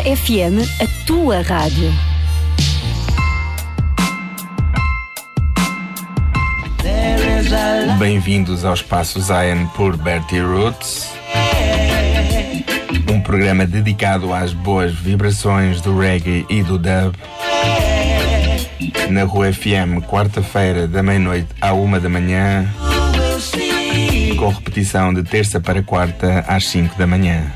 FM, a tua rádio. Bem-vindos ao Espaço Zion por Bertie Roots, um programa dedicado às boas vibrações do reggae e do dub. Na Rua FM, quarta-feira, da meia-noite à 1 da manhã, com repetição de terça para quarta às 5 da manhã.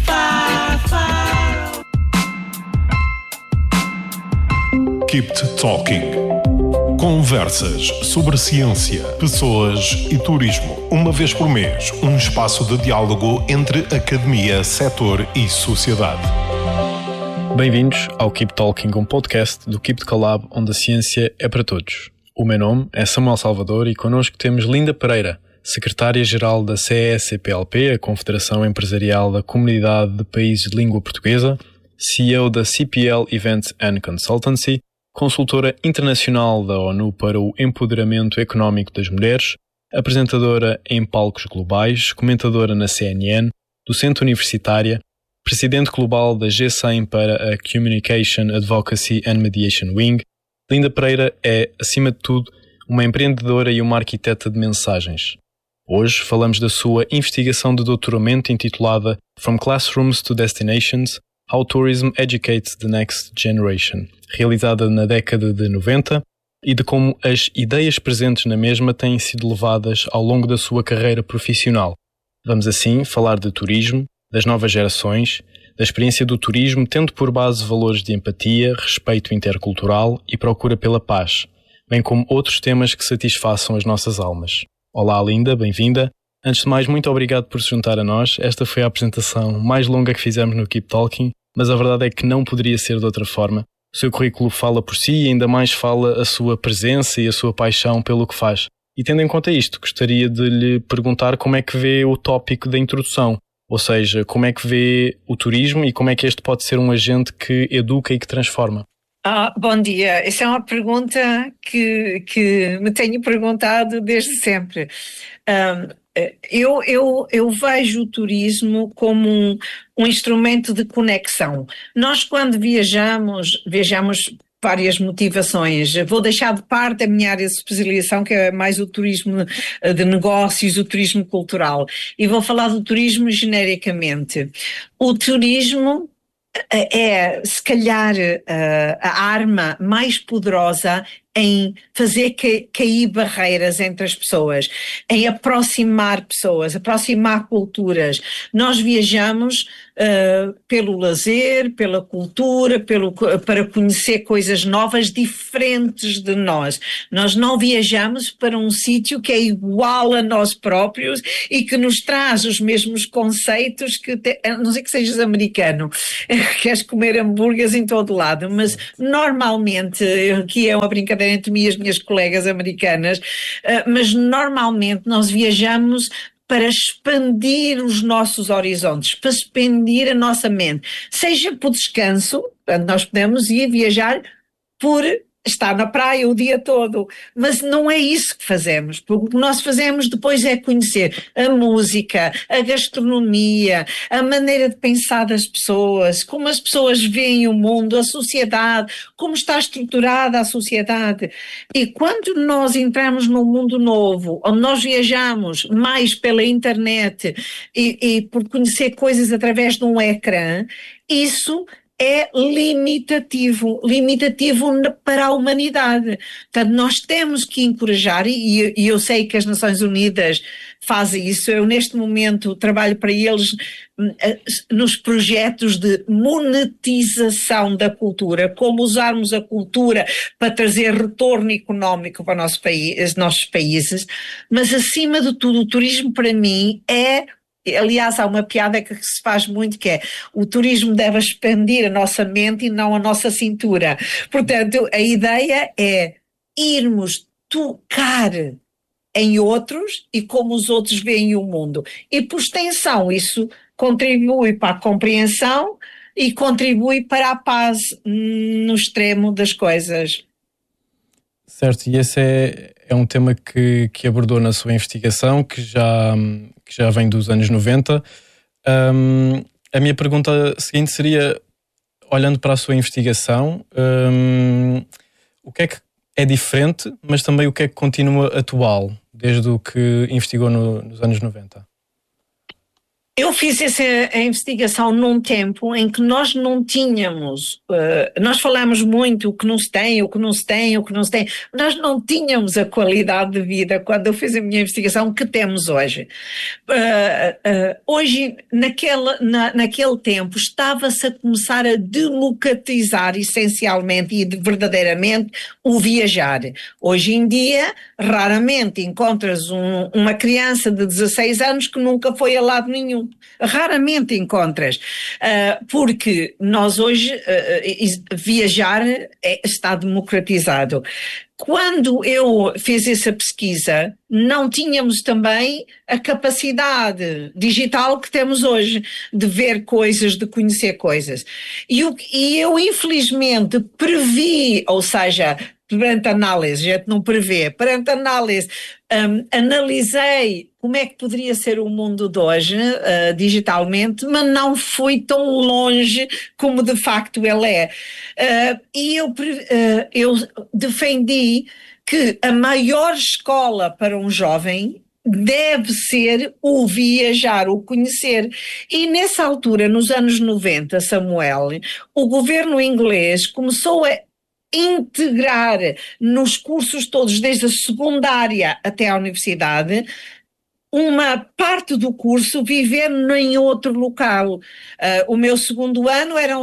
Keep Talking. Conversas sobre ciência, pessoas e turismo. Uma vez por mês, um espaço de diálogo entre academia, setor e sociedade. Bem-vindos ao Keep Talking, um podcast do Keep Collab, onde a ciência é para todos. O meu nome é Samuel Salvador e connosco temos Linda Pereira, secretária-geral da CECPLP, a Confederação Empresarial da Comunidade de Países de Língua Portuguesa, CEO da CPL Events and Consultancy, consultora internacional da ONU para o Empoderamento Económico das Mulheres, apresentadora em palcos globais, comentadora na CNN, docente universitária, presidente global da G100 para a Communication Advocacy and Mediation Wing. Linda Pereira é, acima de tudo, uma empreendedora e uma arquiteta de mensagens. Hoje falamos da sua investigação de doutoramento intitulada From Classrooms to Destinations – How Tourism Educates the Next Generation, realizada na década de 90, e de como as ideias presentes na mesma têm sido levadas ao longo da sua carreira profissional. Vamos assim falar de turismo, das novas gerações, da experiência do turismo tendo por base valores de empatia, respeito intercultural e procura pela paz, bem como outros temas que satisfaçam as nossas almas. Olá Linda, bem-vinda. Antes de mais, muito obrigado por se juntar a nós. Esta foi a apresentação mais longa que fizemos no Keep Talking, mas a verdade é que não poderia ser de outra forma. O seu currículo fala por si e ainda mais fala a sua presença e a sua paixão pelo que faz. E tendo em conta isto, gostaria de lhe perguntar como é que vê o tópico da introdução, ou seja, como é que vê o turismo e como é que este pode ser um agente que educa e que transforma. Bom dia. Essa é uma pergunta que me tenho perguntado desde sempre. Eu vejo o turismo como um instrumento de conexão. Nós, quando viajamos várias motivações. Vou deixar de parte a minha área de especialização, que é mais o turismo de negócios, o turismo cultural, e vou falar do turismo genericamente. O turismo é, se calhar, a arma mais poderosa em fazer cair barreiras entre as pessoas, em aproximar pessoas, aproximar culturas. Nós viajamos pelo lazer, pela cultura, para conhecer coisas novas, diferentes de nós. Nós não viajamos para um sítio que é igual a nós próprios e que nos traz os mesmos conceitos a não ser que sejas americano, queres comer hambúrgueres em todo lado, mas normalmente, aqui é uma brincadeira entre mim e as minhas colegas americanas, mas normalmente nós viajamos para expandir os nossos horizontes, para expandir a nossa mente, seja por descanso, nós podemos ir viajar por estar na praia o dia todo, mas não é isso que fazemos, porque o que nós fazemos depois é conhecer a música, a gastronomia, a maneira de pensar das pessoas, como as pessoas veem o mundo, a sociedade, como está estruturada a sociedade. E quando nós entramos num mundo novo, onde nós viajamos mais pela internet e por conhecer coisas através de um ecrã, isso é limitativo para a humanidade. Portanto, nós temos que encorajar, e eu sei que as Nações Unidas fazem isso. Eu neste momento trabalho para eles nos projetos de monetização da cultura, como usarmos a cultura para trazer retorno económico para os nossos países, mas acima de tudo o turismo para mim é... Aliás, há uma piada que se faz muito que é: o turismo deve expandir a nossa mente e não a nossa cintura. Portanto, a ideia é irmos tocar em outros e como os outros veem o mundo. E, por extensão, isso contribui para a compreensão e contribui para a paz no extremo das coisas. Certo, e esse é um tema que abordou na sua investigação, que já vem dos anos 90. A minha pergunta seguinte seria, olhando para a sua investigação, o que é que é diferente, mas também o que é que continua atual, desde o que investigou nos anos 90? Eu fiz essa investigação num tempo em que nós não tínhamos, nós falamos muito o que não se tem, o que não se tem, o que não se tem, nós não tínhamos a qualidade de vida quando eu fiz a minha investigação que temos hoje. Hoje, naquele tempo, estava-se a começar a democratizar essencialmente e verdadeiramente o viajar. Hoje em dia, raramente encontras uma criança de 16 anos que nunca foi a lado nenhum. Raramente encontras, porque nós hoje viajar está democratizado. Quando eu fiz essa pesquisa, não tínhamos também a capacidade digital que temos hoje de ver coisas, de conhecer coisas. E eu infelizmente previ, ou seja, perante análise, a gente não prevê, perante análise, analisei como é que poderia ser o mundo de hoje, digitalmente, mas não fui tão longe como de facto ele é. E eu defendi que a maior escola para um jovem deve ser o viajar, o conhecer. E nessa altura, nos anos 90, Samuel, o governo inglês começou a integrar nos cursos todos, desde a secundária até à universidade, uma parte do curso viver em outro local. O meu segundo ano era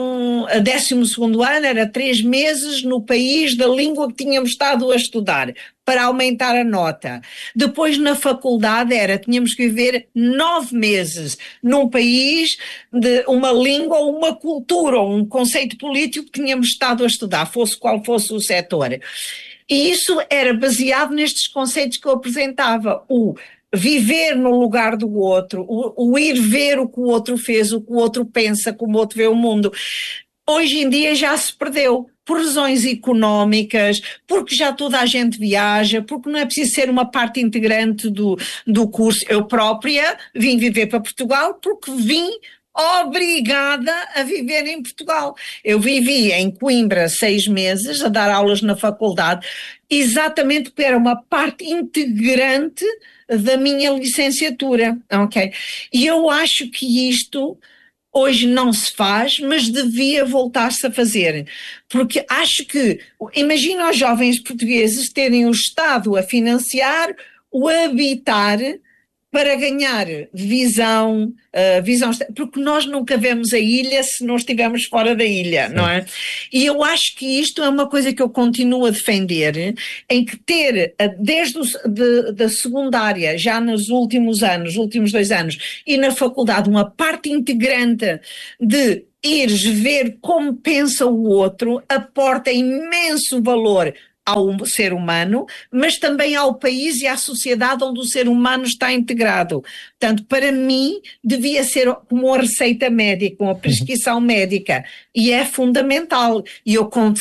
12º ano, era 3 meses no país da língua que tínhamos estado a estudar, para aumentar a nota. Depois na faculdade tínhamos que viver 9 meses num país de uma língua, uma cultura, um conceito político que tínhamos estado a estudar, fosse qual fosse o setor. E isso era baseado nestes conceitos que eu apresentava, o viver no lugar do outro, o ir ver o que o outro fez, o que o outro pensa, como o outro vê o mundo. Hoje em dia já se perdeu, por razões económicas, porque já toda a gente viaja, porque não é preciso ser uma parte integrante do curso. Eu própria vim viver para Portugal porque vim obrigada a viver em Portugal. Eu vivi em Coimbra 6 meses a dar aulas na faculdade, exatamente porque era uma parte integrante da minha licenciatura, ok? E eu acho que isto hoje não se faz, mas devia voltar-se a fazer, porque acho que, imagina os jovens portugueses terem o Estado a financiar o habitar para ganhar visão, porque nós nunca vemos a ilha se não estivermos fora da ilha, sim, não é? E eu acho que isto é uma coisa que eu continuo a defender, em que ter, desde da secundária, já nos últimos 2 anos, e na faculdade, uma parte integrante de ires ver como pensa o outro, aporta imenso valor ao ser humano, mas também ao país e à sociedade onde o ser humano está integrado. Portanto, para mim, devia ser como uma receita médica, uma prescrição médica, e é fundamental. E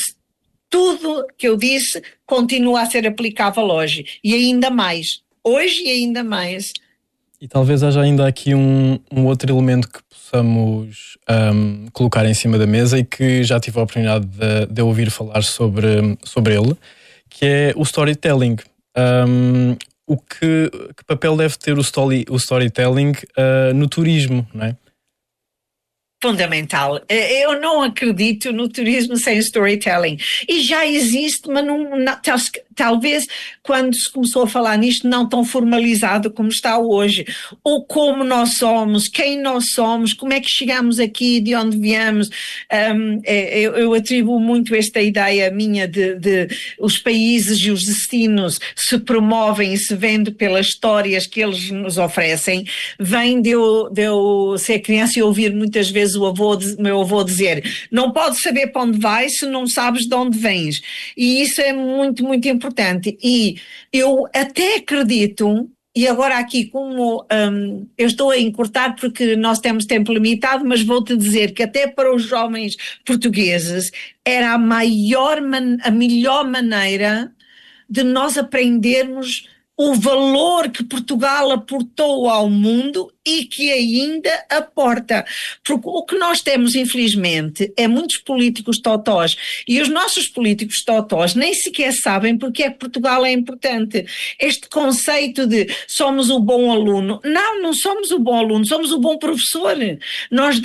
tudo que eu disse continua a ser aplicável hoje, e ainda mais. Hoje e ainda mais. E talvez haja ainda aqui um outro elemento que possamos colocar em cima da mesa e que já tive a oportunidade de ouvir falar sobre ele, que é o storytelling. Que papel deve ter o storytelling no turismo, não é? Fundamental. Eu não acredito no turismo sem storytelling. E já existe, mas talvez quando se começou a falar nisto não tão formalizado como está hoje. Ou como nós somos, quem nós somos, como é que chegamos aqui, de onde viemos. Eu atribuo muito esta ideia minha de os países e os destinos se promovem e se vendem pelas histórias que eles nos oferecem. Vem de eu ser criança e ouvir muitas vezes o meu avô dizer: não podes saber para onde vais se não sabes de onde vens. E isso é muito, muito importante. E eu até acredito, e agora aqui como eu estou a encurtar porque nós temos tempo limitado, mas vou-te dizer que até para os jovens portugueses era a melhor maneira de nós aprendermos o valor que Portugal aportou ao mundo e que ainda aporta. Porque o que nós temos, infelizmente, é muitos políticos totós, e os nossos políticos totós nem sequer sabem porque é que Portugal é importante. Este conceito de somos o bom aluno. Não somos o bom aluno, somos o bom professor. Nós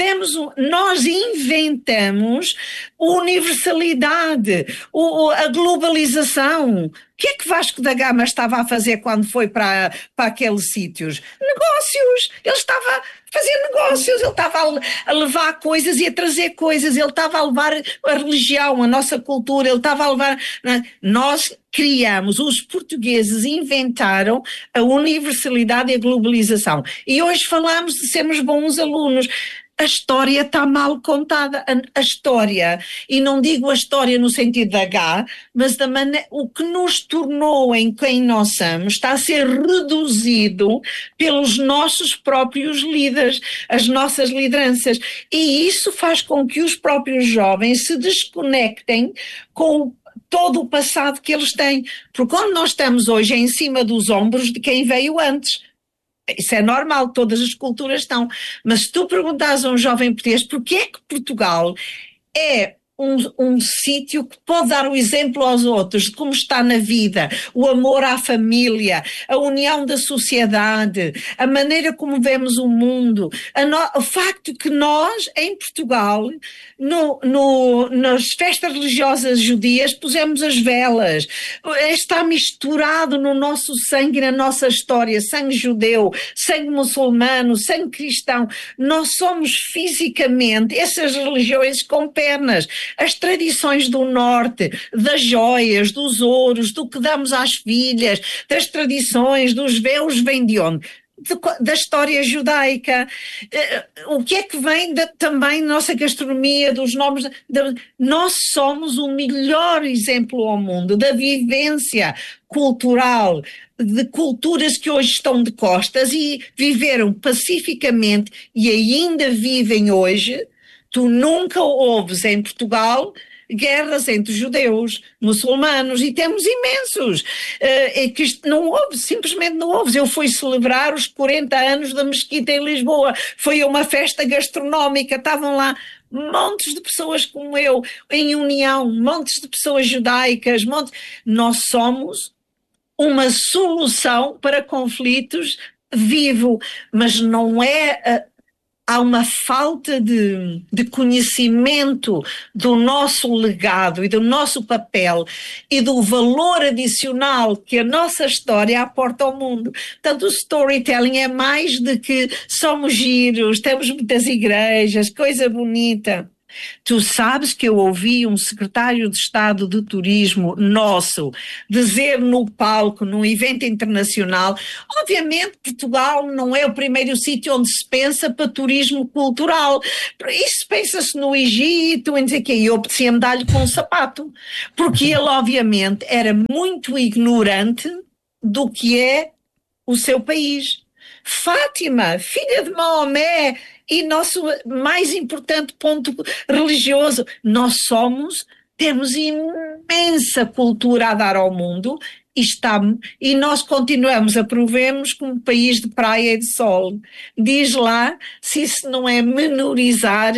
inventamos a universalidade, a globalização. O que é que Vasco da Gama estava a fazer quando foi para aqueles sítios? Negócios! Ele estava a fazer negócios, ele estava a levar coisas e a trazer coisas, ele estava a levar a religião, a nossa cultura, ele estava a levar... Nós criamos, os portugueses inventaram a universalidade e a globalização. E hoje falamos de sermos bons alunos. A história está mal contada, a história, e não digo a história no sentido de H, mas da maneira, o que nos tornou em quem nós somos está a ser reduzido pelos nossos próprios líderes, as nossas lideranças, e isso faz com que os próprios jovens se desconectem com todo o passado que eles têm, porque quando nós estamos hoje é em cima dos ombros de quem veio antes. Isso é normal, todas as culturas estão. Mas se tu perguntares a um jovem português porquê é que Portugal é um sítio que pode dar o exemplo aos outros de como está na vida, o amor à família, a união da sociedade, a maneira como vemos o mundo, o facto que nós, em Portugal, nas festas religiosas judias, pusemos as velas. Está misturado no nosso sangue, na nossa história, sangue judeu, sangue muçulmano, sangue cristão. Nós somos fisicamente essas religiões com pernas. As tradições do norte, das joias, dos ouros, do que damos às filhas, das tradições, dos véus, vem de onde? Da história judaica. O que é que vem também da nossa gastronomia, dos nomes? Nós somos o melhor exemplo ao mundo da vivência cultural, de culturas que hoje estão de costas e viveram pacificamente e ainda vivem hoje. Tu nunca ouves em Portugal guerras entre judeus, muçulmanos, e temos imensos. É que isto não houve, simplesmente não houve. Eu fui celebrar os 40 anos da Mesquita em Lisboa. Foi uma festa gastronómica, estavam lá montes de pessoas como eu, em união, montes de pessoas judaicas, Nós somos uma solução para conflitos vivo, mas não é... Há uma falta de conhecimento do nosso legado e do nosso papel e do valor adicional que a nossa história aporta ao mundo. Portanto, o storytelling é mais de que somos giros, temos muitas igrejas, coisa bonita. Tu sabes que eu ouvi um secretário de Estado de Turismo nosso dizer no palco, num evento internacional, obviamente Portugal não é o primeiro sítio onde se pensa para turismo cultural, isso pensa-se no Egito, em dizer que eu apetecia-me dar-lhe com um sapato, porque ele obviamente era muito ignorante do que é o seu país. Fátima, filha de Maomé, e nosso mais importante ponto religioso, temos imensa cultura a dar ao mundo e nós continuamos a provermos como país de praia e de sol. Diz lá se isso não é menorizar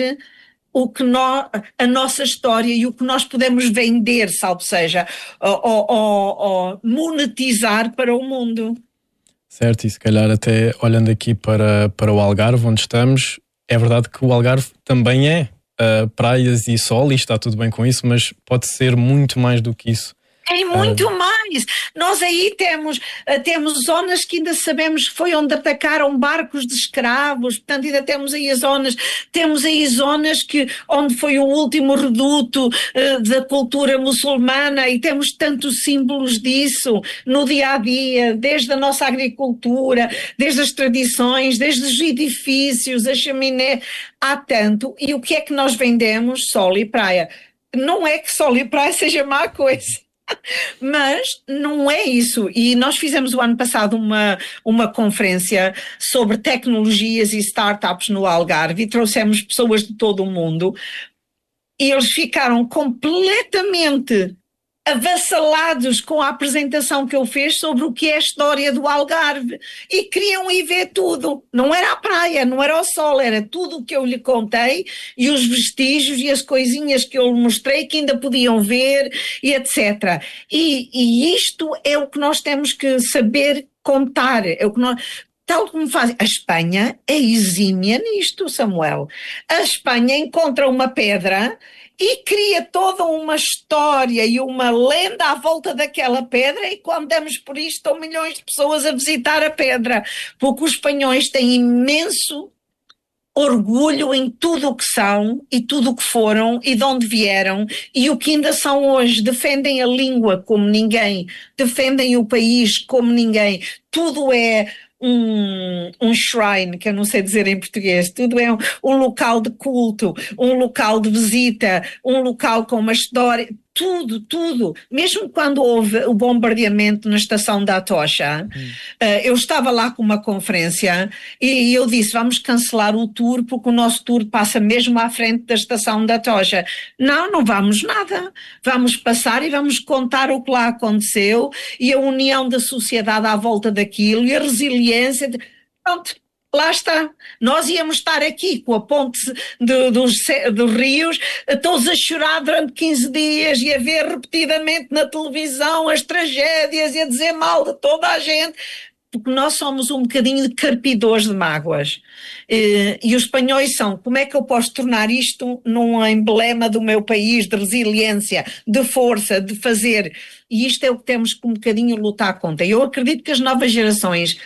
a nossa história e o que nós podemos vender, salvo seja, ou monetizar para o mundo. Certo, e se calhar até olhando aqui para o Algarve, onde estamos, é verdade que o Algarve também é praias e sol, e está tudo bem com isso, mas pode ser muito mais do que isso. Tem muito mais. Nós aí temos zonas que ainda sabemos que foi onde atacaram barcos de escravos, portanto ainda temos aí zonas onde foi o último reduto da cultura muçulmana, e temos tantos símbolos disso no dia a dia, desde a nossa agricultura, desde as tradições, desde os edifícios, a chaminé, há tanto. E o que é que nós vendemos? Sol e praia. Não é que sol e praia seja má coisa. Mas não é isso, e nós fizemos o ano passado uma conferência sobre tecnologias e startups no Algarve e trouxemos pessoas de todo o mundo e eles ficaram completamente avassalados com a apresentação que ele fez sobre o que é a história do Algarve e queriam ir ver tudo. Não era a praia, não era o sol, era tudo o que eu lhe contei e os vestígios e as coisinhas que eu lhe mostrei que ainda podiam ver e etc. E isto é o que nós temos que saber contar, é o que nós... Tal como faz. A Espanha é exímia nisto, Samuel. A Espanha encontra uma pedra e cria toda uma história e uma lenda à volta daquela pedra, e quando damos por isto estão milhões de pessoas a visitar a pedra, porque os espanhóis têm imenso orgulho em tudo o que são e tudo o que foram e de onde vieram e o que ainda são hoje. Defendem a língua como ninguém, defendem o país como ninguém. Tudo é um shrine, que eu não sei dizer em português, tudo é um local de culto, um local de visita, um local com uma história, tudo. Mesmo quando houve o bombardeamento na estação da Atocha, eu estava lá com uma conferência e eu disse, vamos cancelar o tour porque o nosso tour passa mesmo à frente da estação da Atocha. Não vamos nada, vamos passar e vamos contar o que lá aconteceu e a união da sociedade à volta daquilo e a resiliência. Pronto. Lá está, nós íamos estar aqui com a ponte dos rios, todos a chorar durante 15 dias e a ver repetidamente na televisão as tragédias e a dizer mal de toda a gente, porque nós somos um bocadinho de carpidores de mágoas. E os espanhóis são, como é que eu posso tornar isto num emblema do meu país, de resiliência, de força, de fazer... E isto é o que temos que um bocadinho lutar contra. Eu acredito que as novas gerações,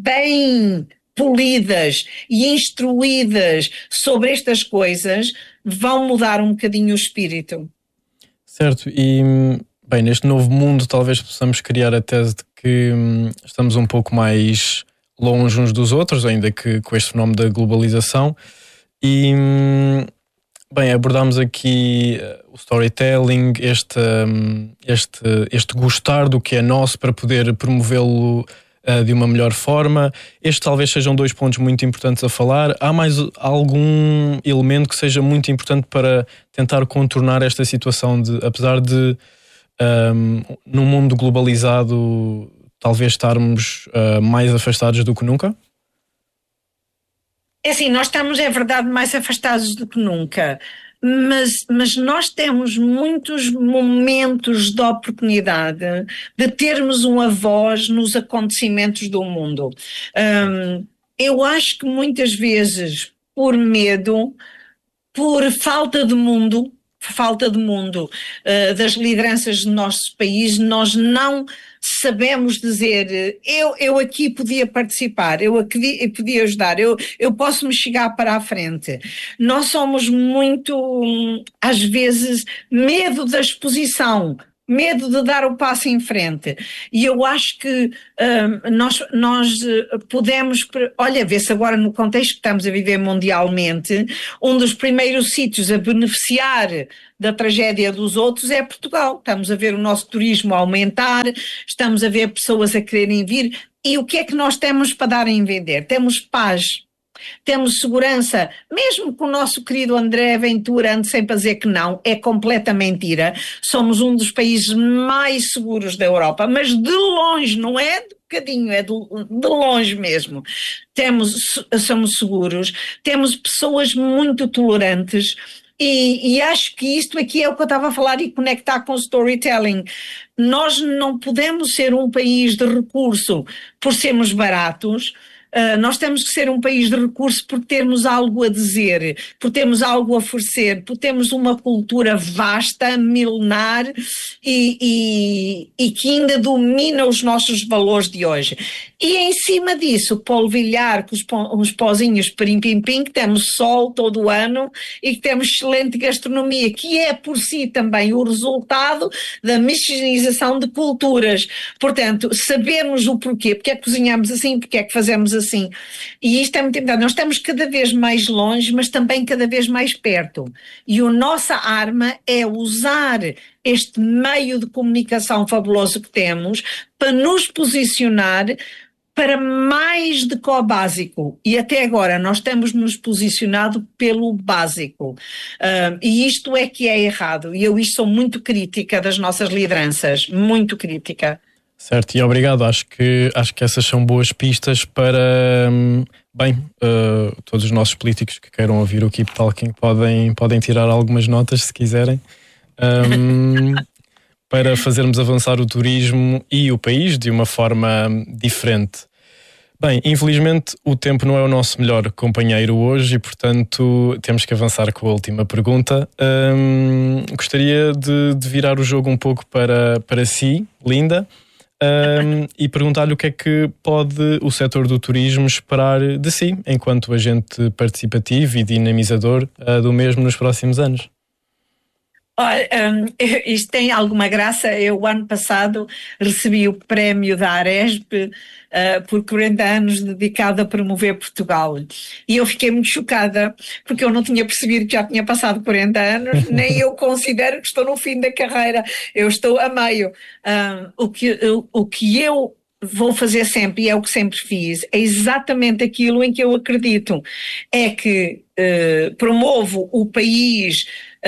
bem polidas e instruídas sobre estas coisas, vão mudar um bocadinho o espírito. Certo, e bem, neste novo mundo talvez possamos criar a tese de que estamos um pouco mais longe uns dos outros, ainda que com este fenómeno da globalização, e bem, abordámos aqui o storytelling, este gostar do que é nosso para poder promovê-lo de uma melhor forma. Estes talvez sejam 2 pontos muito importantes a falar. Há mais algum elemento que seja muito importante para tentar contornar esta situação de, apesar de num mundo globalizado talvez estarmos mais afastados do que nunca? É assim, nós estamos, é verdade, mais afastados do que nunca, mas nós temos muitos momentos de oportunidade de termos uma voz nos acontecimentos do mundo. Eu acho que muitas vezes, por medo, por falta de mundo das lideranças do nosso país, nós não sabemos dizer, eu aqui podia participar, eu aqui podia ajudar, eu posso me chegar para a frente. Nós somos muito, às vezes, medo da exposição, medo de dar o passo em frente. E eu acho que nós podemos, olha, vê-se agora no contexto que estamos a viver mundialmente, um dos primeiros sítios a beneficiar da tragédia dos outros é Portugal. Estamos a ver o nosso turismo a aumentar, estamos a ver pessoas a quererem vir. E o que é que nós temos para dar em vender? Temos paz. Temos segurança, mesmo que o nosso querido André Ventura ande sempre a dizer que não, é completa mentira. Somos um dos países mais seguros da Europa, mas de longe, não é de bocadinho, é de longe mesmo. Somos seguros, temos pessoas muito tolerantes. E acho que isto aqui é o que eu estava a falar e conectar com o storytelling. Nós não podemos ser um país de recurso por sermos baratos. Nós temos que ser um país de recurso por termos algo a dizer, por termos algo a oferecer, por termos uma cultura vasta, milenar e que ainda domina os nossos valores de hoje. E em cima disso, polvilhar com uns pozinhos pirim-pim-pim, que temos sol todo o ano e que temos excelente gastronomia, que é por si também o resultado da mexicanização de culturas. Portanto, sabermos o porquê, porque é que cozinhamos assim, porque é que fazemos assim. E isto é muito importante. Nós estamos cada vez mais longe, mas também cada vez mais perto. E a nossa arma é usar este meio de comunicação fabuloso que temos para nos posicionar, para mais do que o básico, e até agora nós estamos nos posicionado pelo básico, e isto é que é errado, e eu isto sou muito crítica das nossas lideranças, muito crítica. Certo, e obrigado, acho que essas são boas pistas para, todos os nossos políticos que queiram ouvir o Keep Talking podem tirar algumas notas se quiserem, para fazermos avançar o turismo e o país de uma forma diferente. Bem, infelizmente o tempo não é o nosso melhor companheiro hoje e, portanto, temos que avançar com a última pergunta. Gostaria de virar o jogo um pouco para si, Linda, e perguntar-lhe o que é que pode o setor do turismo esperar de si, enquanto agente participativo e dinamizador do mesmo nos próximos anos. Olha, isto tem alguma graça. Eu, ano passado, recebi o prémio da Aresp por 40 anos dedicado a promover Portugal. E eu fiquei muito chocada, porque eu não tinha percebido que já tinha passado 40 anos, nem eu considero que estou no fim da carreira. Eu estou a meio. O que eu vou fazer sempre, e é o que sempre fiz, é exatamente aquilo em que eu acredito. É que promovo o país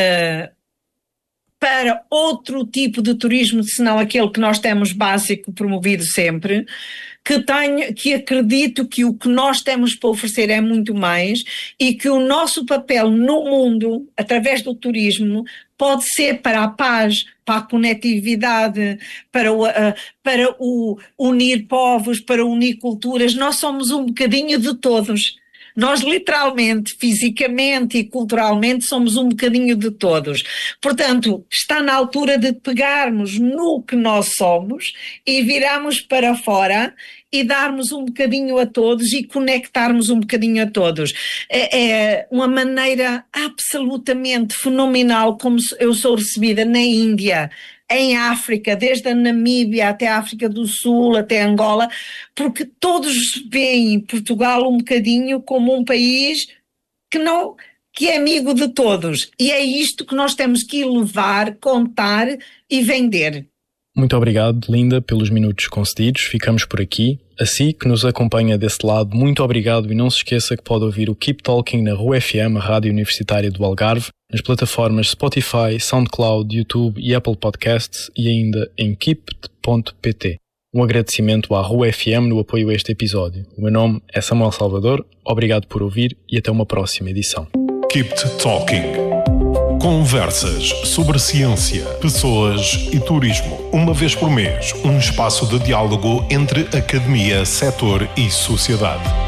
para outro tipo de turismo, senão aquele que nós temos básico promovido sempre, que acredito que o que nós temos para oferecer é muito mais e que o nosso papel no mundo, através do turismo, pode ser para a paz, para a conectividade, para o unir povos, para unir culturas. Nós somos um bocadinho de todos. Nós literalmente, fisicamente e culturalmente somos um bocadinho de todos. Portanto, está na altura de pegarmos no que nós somos e virarmos para fora e darmos um bocadinho a todos e conectarmos um bocadinho a todos. É uma maneira absolutamente fenomenal como eu sou recebida na Índia, em África, desde a Namíbia até a África do Sul, até Angola, porque todos veem Portugal um bocadinho como um país que é amigo de todos. E é isto que nós temos que levar, contar e vender. Muito obrigado, Linda, pelos minutos concedidos. Ficamos por aqui. A si que nos acompanha desse lado, muito obrigado e não se esqueça que pode ouvir o Keep Talking na Rua FM, a Rádio Universitária do Algarve, nas plataformas Spotify, SoundCloud, YouTube e Apple Podcasts e ainda em keep.pt. Um agradecimento à Rua FM no apoio a este episódio. O meu nome é Samuel Salvador, obrigado por ouvir e até uma próxima edição. Keep Talking. Conversas sobre ciência, pessoas e turismo. Uma vez por mês, um espaço de diálogo entre academia, setor e sociedade.